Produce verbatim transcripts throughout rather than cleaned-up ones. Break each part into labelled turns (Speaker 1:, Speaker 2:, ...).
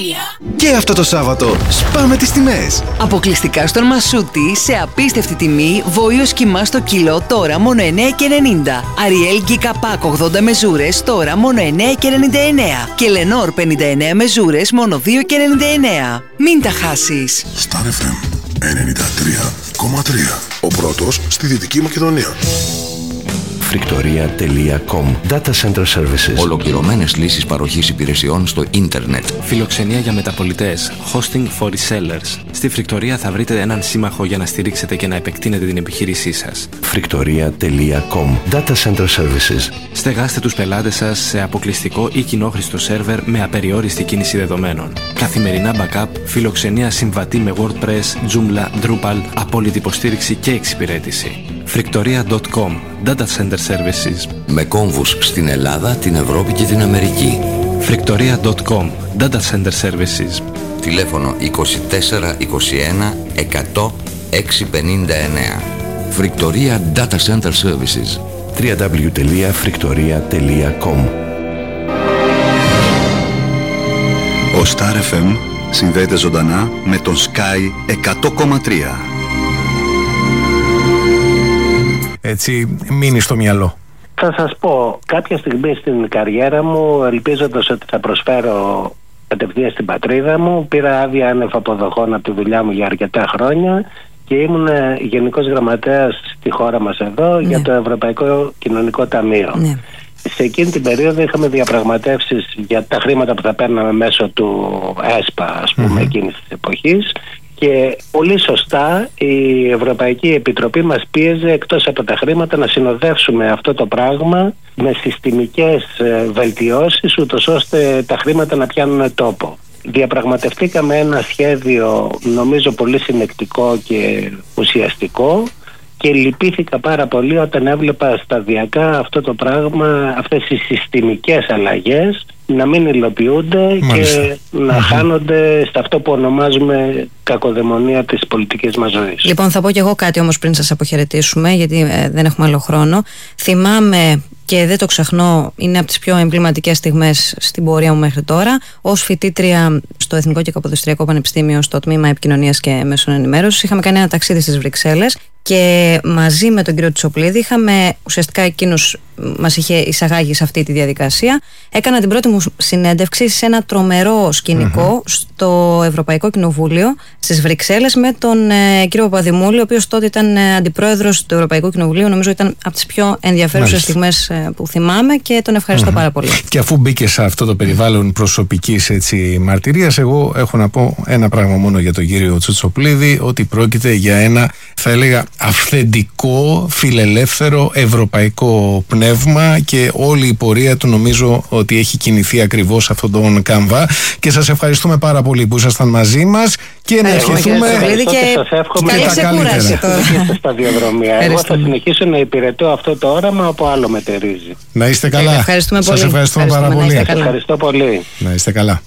Speaker 1: τρία.
Speaker 2: Και αυτό το Σάββατο σπάμε τις τιμές.
Speaker 3: Αποκλειστικά στον Μασούτη σε απίστευτη τιμή βόηος κιμά στο κιλό τώρα μόνο εννέα και ενενήντα. Αριέλ Γκίκα Πακ ογδόντα μεζούρες τώρα μόνο εννέα και ενενήντα εννέα. Και Λενόρ πενήντα εννέα μεζούρες μόνο δύο και ενενήντα εννέα. Μην τα χάσεις.
Speaker 4: Star εφ εμ ενενήντα τρία κόμμα τρία. Ο πρώτος στη Δυτική Μακεδονία.
Speaker 5: Φρικτορία τελεία κομ. Data Center Services.
Speaker 6: Ολοκληρωμένες λύσεις παροχής υπηρεσιών στο ίντερνετ.
Speaker 7: Φιλοξενία για μεταπωλητές. Hosting for resellers. Στη Φρικτορία θα βρείτε έναν σύμμαχο για να στηρίξετε και να επεκτείνετε την επιχείρησή σας.
Speaker 5: Φρικτορία τελεία κομ. Data Center Services.
Speaker 7: Στεγάστε τους πελάτες σας σε αποκλειστικό ή κοινόχρηστο σερβερ με απεριόριστη κίνηση δεδομένων. Καθημερινά backup, φιλοξενία συμβατή με WordPress, Joomla, Drupal, απόλυτη υποστήριξη και εξυπηρέτηση. Φρικτορία τελεία κομ. Data Center Services.
Speaker 6: Με κόμβους στην Ελλάδα, την Ευρώπη και την Αμερική.
Speaker 7: Φρικτορία τελεία κομ. Data Center Services.
Speaker 6: Τηλέφωνο είκοσι τέσσερα είκοσι ένα εκατό έξι πενήντα εννέα. Φρικτορία Data Center Services.
Speaker 5: double-u double-u double-u τελεία φρικτορία τελεία κομ.
Speaker 2: Ο Star εφ εμ συνδέεται ζωντανά με τον Sky εκατό κόμμα τρία.
Speaker 8: Έτσι, μείνει στο μυαλό.
Speaker 9: Θα σας πω, κάποια στιγμή στην καριέρα μου, ελπίζοντας ότι θα προσφέρω κατευθείαν στην πατρίδα μου, πήρα άδεια άνευ αποδοχών από τη δουλειά μου για αρκετά χρόνια και ήμουν γενικός γραμματέας στη χώρα μας εδώ, ναι, για το Ευρωπαϊκό Κοινωνικό Ταμείο. Ναι. Σε εκείνη την περίοδο είχαμε διαπραγματεύσεις για τα χρήματα που θα παίρναμε μέσω του ΕΣΠΑ, ας πούμε, mm-hmm. εκείνης της εποχής. Και πολύ σωστά η Ευρωπαϊκή Επιτροπή μας πίεζε, εκτός από τα χρήματα, να συνοδεύσουμε αυτό το πράγμα με συστημικές βελτιώσεις, ούτως ώστε τα χρήματα να πιάνουν τόπο. Διαπραγματευτήκαμε ένα σχέδιο, νομίζω, πολύ συνεκτικό και ουσιαστικό, και λυπήθηκα πάρα πολύ όταν έβλεπα σταδιακά αυτό το πράγμα, αυτές οι συστημικές αλλαγές να μην υλοποιούνται. Μάλιστα. Και να mm-hmm. χάνονται σε αυτό που ονομάζουμε κακοδαιμονία της πολιτικής μας ζωής.
Speaker 10: Λοιπόν, θα πω κι εγώ κάτι όμως πριν σας αποχαιρετήσουμε, γιατί ε, δεν έχουμε άλλο χρόνο. Θυμάμαι, και δεν το ξεχνώ, είναι από τις πιο εμβληματικές στιγμές στην πορεία μου μέχρι τώρα, ως φοιτήτρια στο Εθνικό και Καποδιστριακό Πανεπιστήμιο στο τμήμα Επικοινωνίας και Μέσων Ενημέρωσης. Είχαμε κάνει ένα ταξίδι στις Βρυξέλλες και μαζί με τον κύριο Τσοπλίδη είχαμε, ουσιαστικά εκείνος μας είχε εισαγάγει σε αυτή τη διαδικασία. Έκανα την πρώτη μου συνέντευξη σε ένα τρομερό σκηνικό mm-hmm. στο Ευρωπαϊκό Κοινοβούλιο στις Βρυξέλλες με τον ε, κύριο Παπαδημούλη, ο οποίος τότε ήταν ε, αντιπρόεδρος του Ευρωπαϊκού Κοινοβουλίου. Νομίζω ήταν από τις πιο ενδιαφέρουσες στιγμές ε, που θυμάμαι και τον ευχαριστώ mm-hmm. πάρα πολύ. Και αφού μπήκε σε αυτό το περιβάλλον προσωπικής έτσι, μαρτυρίας, εγώ έχω να πω ένα πράγμα μόνο για τον κύριο Τσοπλίδη, ότι πρόκειται για ένα, θα έλεγα, αυθεντικό, φιλελεύθερο, ευρωπαϊκό πνεύμα, και όλη η πορεία του νομίζω ότι έχει κινηθεί ακριβώς σε αυτόν τον καμβά, και σας ευχαριστούμε πάρα πολύ που ήσασταν μαζί μας και να ευχηθούμε
Speaker 9: και, και σας εύχομαι
Speaker 10: καλή ξεκούραση τώρα.
Speaker 9: Στα διαδρομία. Εγώ θα συνεχίσω να υπηρετώ αυτό το όραμα από άλλο μετερίζει.
Speaker 8: Να είστε καλά.
Speaker 10: Ευχαριστούμε
Speaker 8: σας
Speaker 10: πολύ.
Speaker 8: ευχαριστούμε, ευχαριστούμε πάρα πολύ.
Speaker 9: Ευχαριστώ πολύ.
Speaker 8: Να είστε καλά.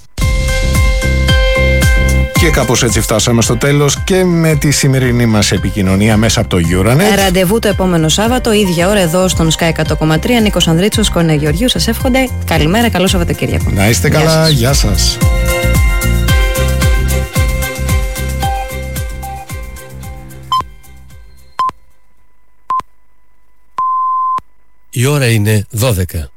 Speaker 8: Και κάπως έτσι φτάσαμε στο τέλος και με τη σημερινή μας επικοινωνία μέσα από το Euronet. Ραντεβού το επόμενο Σάββατο, ίδια ώρα εδώ στον Sky εκατό κόμμα τρία. Νίκος Ανδρίτσος, Κορνέ Γεωργίου, σας εύχονται καλημέρα, καλό Σαββατοκύριακο. Να είστε καλά, γεια σας. Γεια σας.
Speaker 11: Η ώρα είναι δώδεκα.